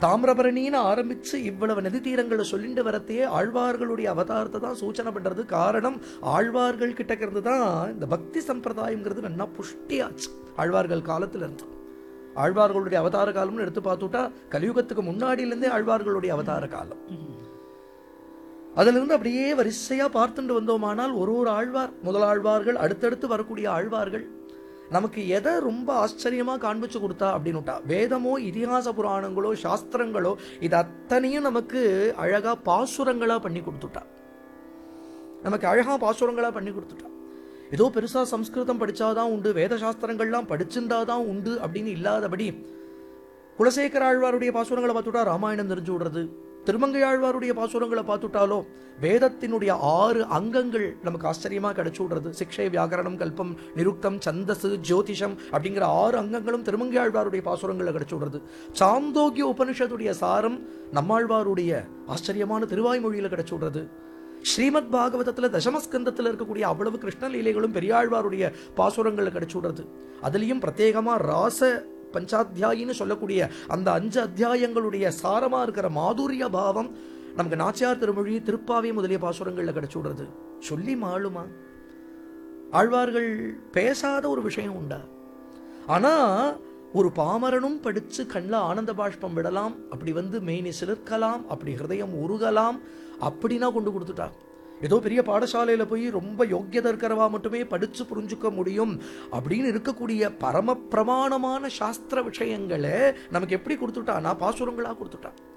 தாமிரபரணின்னு ஆரம்பிச்சு இவ்வளவு நதி தீரங்களை சொல்லிட்டு வரத்தையே ஆழ்வார்களுடைய அவதாரத்தை தான் சூச்சனை பண்றது. காரணம், ஆழ்வார்கள் கிட்ட இருந்து தான் இந்த பக்தி சம்பிரதாயம்ங்கிறது நல்லா புஷ்டியாச்சு. ஆழ்வார்கள் காலத்துல இருந்து, ஆழ்வார்களுடைய அவதார காலம்னு எடுத்து பார்த்துட்டா கலியுகத்துக்கு முன்னாடியிலிருந்தே ஆழ்வார்களுடைய அவதார காலம். அதுல இருந்து அப்படியே வரிசையா பார்த்துட்டு வந்தோமானால் ஒரு ஆழ்வார், முதலாழ்வார்கள், அடுத்தடுத்து வரக்கூடிய ஆழ்வார்கள் நமக்கு எதை ரொம்ப ஆச்சரியமா காண்பிச்சு கொடுத்தா அப்படின்னுட்டா, வேதமோ இதிகாச புராணங்களோ சாஸ்திரங்களோ இது அத்தனையும் நமக்கு அழகா பாசுரங்களா பண்ணி கொடுத்துட்டா. நமக்கு அழகா பாசுரங்களா பண்ணி கொடுத்துட்டா. ஏதோ பெருசா சம்ஸ்கிருதம் படிச்சாதான் உண்டு, வேத சாஸ்திரங்கள்லாம் படிச்சுட்டாதான் உண்டு அப்படின்னு இல்லாதபடி குலசேகர ஆழ்வாருடைய பாசுரங்களை பார்த்துட்டா ராமாயணம் தெரிஞ்சு விடுறது, திருமங்கையாழ்வாருடைய பாசுரங்களை பார்த்துட்டாலோ வேதத்தினுடைய 6 அங்கங்கள் நமக்கு ஆச்சரியமா கிடைச்சு விடுறது. சிக்ஷை, வியாகரணம், கல்பம், நிருக்தம், சந்தசு, ஜோதிஷம் அப்படிங்கிற 6 அங்கங்களும் திருமங்கையாழ்வாருடைய பாசுரங்களை கிடைச்சு விடுறது. சாந்தோக்கிய உபனிஷத்துடைய சாரம் நம்மாழ்வாருடைய ஆச்சரியமான திருவாய்மொழியில கிடைச்சு விடுறது. ஸ்ரீமத் பாகவதத்துல தசமஸ்கந்தத்துல இருக்கக்கூடிய அவ்வளவு கிருஷ்ண லீலைகளும் பெரியாழ்வாருடைய பாசுரங்களை கிடைச்சு விடுறது. அதுலயும் பிரத்யேகமா ராச பஞ்சாத்தியாயின்னு சொல்லக்கூடிய அந்த 5 அத்தியாயங்களுடைய சாரமா இருக்கிற மாதுரிய பாவம் நமக்கு நாச்சியார் திருமொழி, திருப்பாவை முதலிய பாசுரங்கள்ல கிடைச்சு விடுறது. சொல்லி மாளுமா? ஆழ்வார்கள் பேசாத ஒரு விஷயம் உண்டா? ஆனா ஒரு பாமரனும் படிச்சு கண்ணில் ஆனந்த பாஷ்பம் விடலாம், அப்படி மேனி சிலிர்க்கலாம், அப்படி ஹிருதயம் உருகலாம், அப்படின்னா கொண்டு கொடுத்துட்டா. ஏதோ பெரிய பாடசாலையில போய் ரொம்ப யோக்கியதை இருக்கிறவா மட்டுமே படிச்சு புரிஞ்சுக்க முடியும் அப்படின்னு இருக்கக்கூடிய பரம பிரமாணமான சாஸ்திர விஷயங்களை நமக்கு எப்படி கொடுத்துட்டா? நான் பாசுரங்களா கொடுத்துட்டா.